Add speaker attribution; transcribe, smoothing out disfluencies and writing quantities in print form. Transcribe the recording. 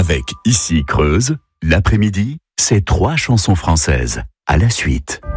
Speaker 1: Avec Ici Creuse, l'après-midi, c'est 3 chansons françaises. À la suite.